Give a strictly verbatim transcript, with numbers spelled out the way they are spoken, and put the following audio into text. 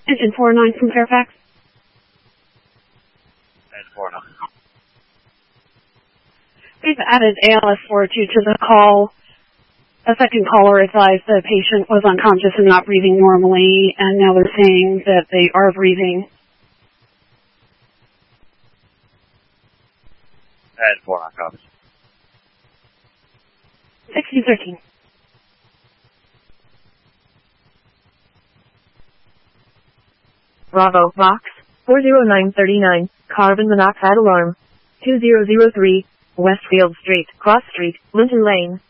Engine four nine from Fairfax. Engine four nine. We've added A L S four two to the call. A second caller advised the patient was unconscious and not breathing normally, and now they're saying that they are breathing. Engine four nine copies. sixteen thirteen. Bravo, box, four zero nine three nine, carbon monoxide alarm, two zero zero three, Westfield Street, Cross Street, Linton Lane.